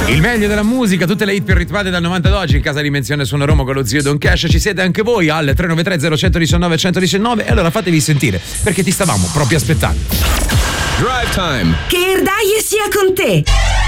Il meglio della musica, tutte le hit più ritmate dal 90 ad oggi in casa di Menzione Suona Roma con lo zio Don Cash. Ci siete anche voi al 393 0119 119 e allora fatevi sentire perché ti stavamo proprio aspettando. Drive Time. Che Erdaie sia con te.